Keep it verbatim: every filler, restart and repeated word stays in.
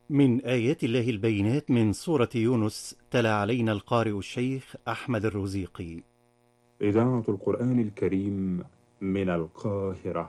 من آيات الله البينات من سورة يونس، تلا علينا القارئ الشيخ أحمد الرزيقي. إذاعة القرآن الكريم من القاهرة.